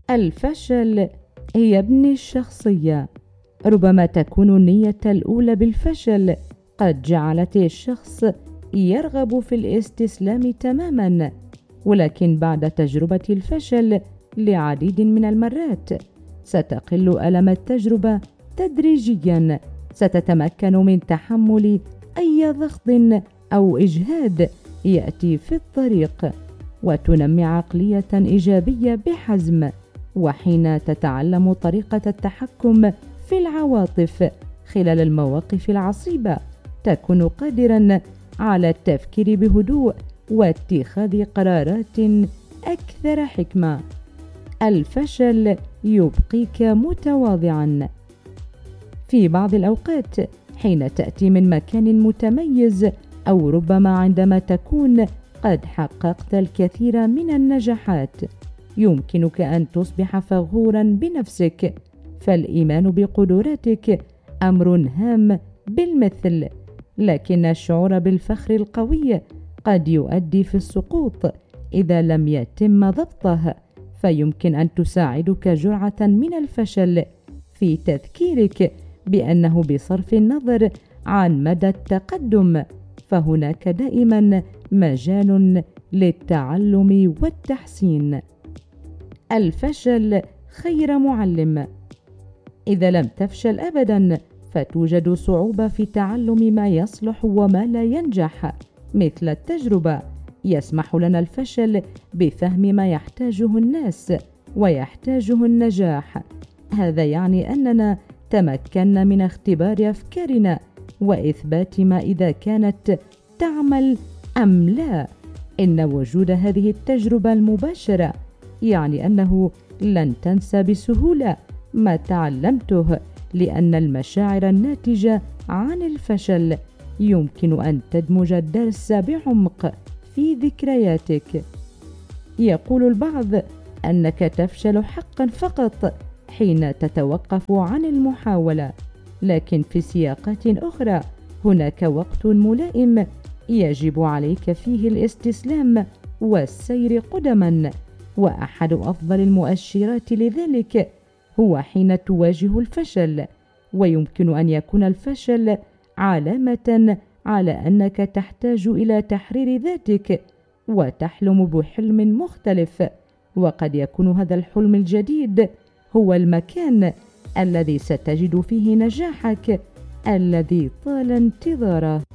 الفشل يبني الشخصية. ربما تكون النية الأولى بالفشل قد جعلت الشخص يرغب في الاستسلام تماما، ولكن بعد تجربة الفشل لعديد من المرات ستقل ألم التجربة تدريجيا، ستتمكن من تحمل أي ضغط أو إجهاد يأتي في الطريق، وتنمي عقلية إيجابية بحزم. وحين تتعلم طريقة التحكم في العواطف خلال المواقف العصيبة تكون قادرا على التفكير بهدوء واتخاذ قرارات أكثر حكمة. الفشل يبقيك متواضعا. في بعض الأوقات حين تأتي من مكان متميز أو ربما عندما تكون قد حققت الكثير من النجاحات يمكنك أن تصبح فخورا بنفسك، فالإيمان بقدراتك أمر هام بالمثل، لكن الشعور بالفخر القوي قد يؤدي في السقوط إذا لم يتم ضبطه، فيمكن أن تساعدك جرعة من الفشل في تذكيرك بأنه بصرف النظر عن مدى التقدم فهناك دائما مجال للتعلم والتحسين. الفشل خير معلم. إذا لم تفشل أبدا فتوجد صعوبة في تعلم ما يصلح وما لا ينجح. مثل التجربة يسمح لنا الفشل بفهم ما يحتاجه الناس ويحتاجه النجاح. هذا يعني أننا تمكنا من اختبار أفكارنا وإثبات ما إذا كانت تعمل أم لا. إن وجود هذه التجربة المباشرة يعني أنه لن تنسى بسهولة ما تعلمته، لأن المشاعر الناتجة عن الفشل يمكن أن تدمج الدرس بعمق في ذكرياتك. يقول البعض أنك تفشل حقا فقط حين تتوقف عن المحاولة، لكن في سياقات أخرى هناك وقت ملائم يجب عليك فيه الاستسلام والسير قدما، وأحد أفضل المؤشرات لذلك هو حين تواجه الفشل. ويمكن أن يكون الفشل علامة على أنك تحتاج إلى تحرير ذاتك وتحلم بحلم مختلف، وقد يكون هذا الحلم الجديد هو المكان الذي ستجد فيه نجاحك الذي طال انتظاره.